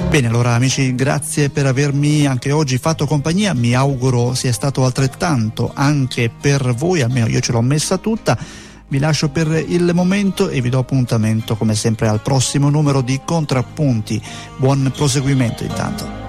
Bene, allora amici, grazie per avermi anche oggi fatto compagnia, mi auguro sia stato altrettanto anche per voi, almeno io ce l'ho messa tutta. Vi lascio per il momento e vi do appuntamento come sempre al prossimo numero di Contrappunti. Buon proseguimento intanto.